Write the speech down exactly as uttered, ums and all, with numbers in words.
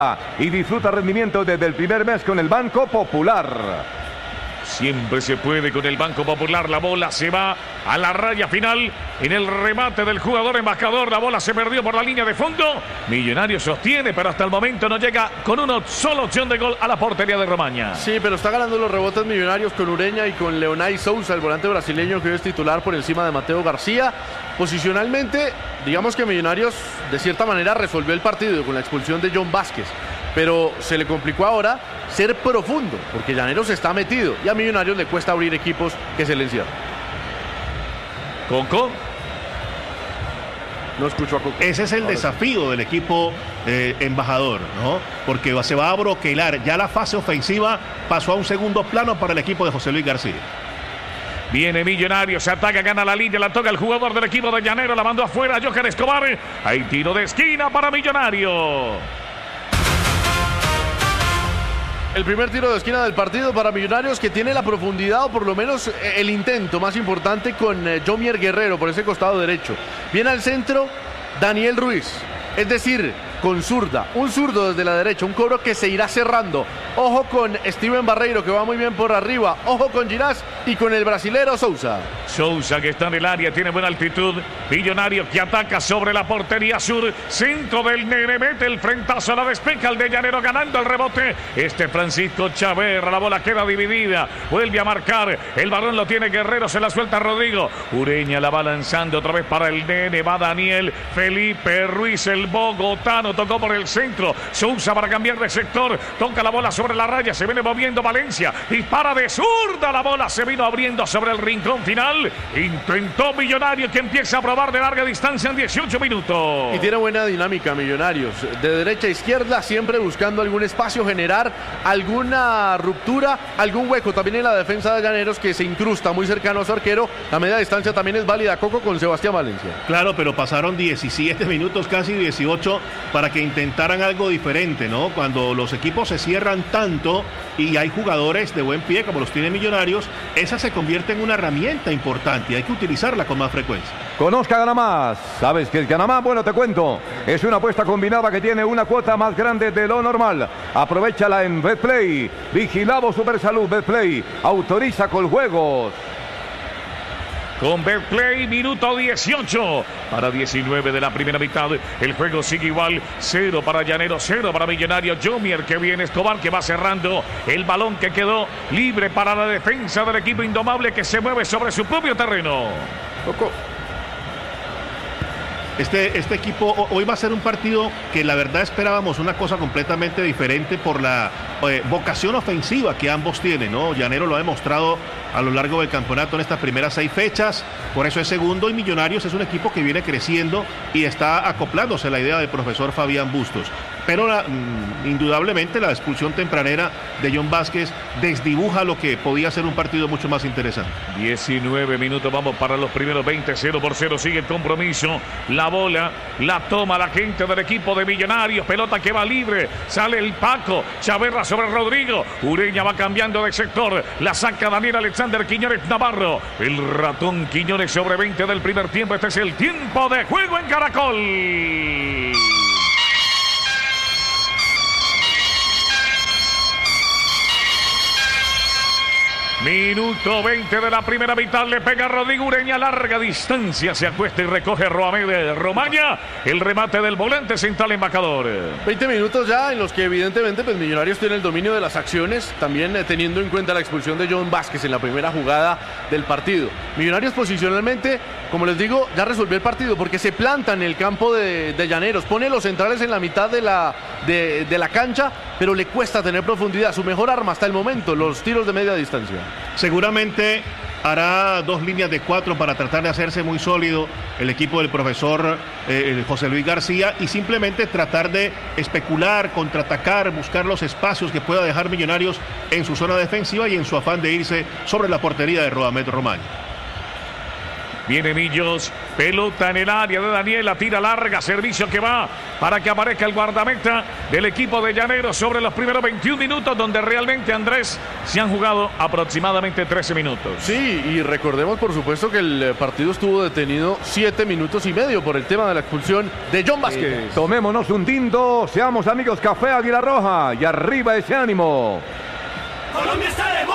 y disfruta rendimiento desde el primer mes con el Banco Popular. Siempre se puede con el Banco Popular. La bola se va a la raya final en el remate del jugador embajador. La bola se perdió por la línea de fondo. Millonarios sostiene, pero hasta el momento no llega con una sola opción de gol a la portería de Romaña. Sí, pero está ganando los rebotes Millonarios con Ureña y con Leonay Sousa, el volante brasileño que hoy es titular por encima de Mateo García. Posicionalmente, digamos que Millonarios de cierta manera resolvió el partido con la expulsión de John Vázquez. Pero se le complicó ahora ser profundo, porque Llaneros está metido y a Millonarios le cuesta abrir equipos que se le encierran. Coco. No escucho a Coco. Ese es el ahora desafío sí. del equipo eh, embajador, ¿no? Porque se va a broquelar. Ya la fase ofensiva pasó a un segundo plano para el equipo de José Luis García. Viene Millonarios, se ataca, gana la línea, la toca el jugador del equipo de Llanero, la mandó afuera, Johan Escobar. Hay tiro de esquina para Millonarios. El primer tiro de esquina del partido para Millonarios, que tiene la profundidad o por lo menos el intento más importante con Jomier Guerrero por ese costado derecho. Viene al centro Daniel Ruiz, es decir, con zurda, un zurdo desde la derecha, un cobro que se irá cerrando. Ojo con Steven Barreiro, que va muy bien por arriba. Ojo con Ginás y con el brasilero Sousa. Sousa, que está en el área, tiene buena altitud. Millonario que ataca sobre la portería sur. Centro del Nene, mete el frentazo, la despeja el de Llanero, ganando el rebote. Este Francisco Chaverra, la bola queda dividida. Vuelve a marcar, el balón lo tiene Guerrero, se la suelta Rodrigo. Ureña la va lanzando otra vez para el Nene, va Daniel Felipe Ruiz, el bogotano. Tocó por el centro, Sousa para cambiar de sector, toca la bola sobre la raya, se viene moviendo Valencia, dispara de zurda, la bola se vino abriendo sobre el rincón final, intentó Millonario que empieza a probar de larga distancia en dieciocho minutos. Y tiene buena dinámica Millonarios, de derecha a izquierda, siempre buscando algún espacio, generar alguna ruptura, algún hueco, también en la defensa de Llaneros que se incrusta muy cercano a su arquero. La media distancia también es válida, Coco, con Sebastián Valencia. Claro, pero pasaron diecisiete minutos, casi dieciocho, para que intentaran algo diferente, ¿no? Cuando los equipos se cierran tanto y hay jugadores de buen pie como los tiene Millonarios, esa se convierte en una herramienta importante y hay que utilizarla con más frecuencia. Conozca Gana Más. ¿Sabes qué es Gana Más? Bueno, te cuento. Es una apuesta combinada que tiene una cuota más grande de lo normal. Aprovéchala en Betplay. Vigilado Supersalud. Betplay autoriza con juegos. Con Betplay, minuto dieciocho para diecinueve de la primera mitad. El juego sigue igual. Cero para Llanero, cero para Millonario. Jomier que viene, Escobar que va cerrando. El balón que quedó libre para la defensa del equipo indomable que se mueve sobre su propio terreno. Coco. Este, este equipo hoy va a ser un partido que la verdad esperábamos una cosa completamente diferente por la eh, vocación ofensiva que ambos tienen, ¿no? Llanero lo ha demostrado a lo largo del campeonato en estas primeras seis fechas, por eso es segundo, y Millonarios es un equipo que viene creciendo y está acoplándose a la idea del profesor Fabián Bustos. Pero la, mm, indudablemente la expulsión tempranera de John Vázquez desdibuja lo que podía ser un partido mucho más interesante. diecinueve minutos, vamos para los primeros veinte, cero por cero, sigue el compromiso. La bola la toma la gente del equipo de Millonarios, pelota que va libre, sale el Paco, Chaverra sobre Rodrigo, Ureña va cambiando de sector, la saca Daniel Alexander Quiñones Navarro, el ratón Quiñones sobre veinte del primer tiempo. Este es el tiempo de juego en Caracol. Minuto veinte de la primera mitad, le pega Rodrigo Ureña a larga distancia, se acuesta y recoge Roamede Romaña, el remate del volante central embajador. veinte minutos ya en los que evidentemente pues, Millonarios tiene el dominio de las acciones, también eh, teniendo en cuenta la expulsión de John Vázquez en la primera jugada del partido. Millonarios posicionalmente, como les digo, ya resolvió el partido porque se planta en el campo de, de Llaneros, pone los centrales en la mitad de la, de, de la cancha, pero le cuesta tener profundidad. Su mejor arma hasta el momento, los tiros de media distancia. Seguramente hará dos líneas de cuatro para tratar de hacerse muy sólido el equipo del profesor eh, José Luis García y simplemente tratar de especular, contraatacar, buscar los espacios que pueda dejar Millonarios en su zona defensiva y en su afán de irse sobre la portería de Roamed Romaña. Viene Millos, pelota en el área de Daniela, tira larga, servicio que va para que aparezca el guardameta del equipo de Llanero sobre los primeros veintiún minutos, donde realmente, Andrés, se han jugado aproximadamente trece minutos. Sí, y recordemos por supuesto que el partido estuvo detenido siete minutos y medio por el tema de la expulsión de John Vázquez. Eh, tomémonos un tinto, seamos amigos Café Águila Roja y arriba ese ánimo. Colombia está de